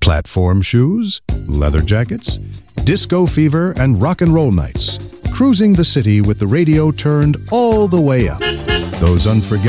Platform shoes, leather jackets, disco fever, and rock and roll nights. Cruising the city with the radio turned all the way up. Those unforgettable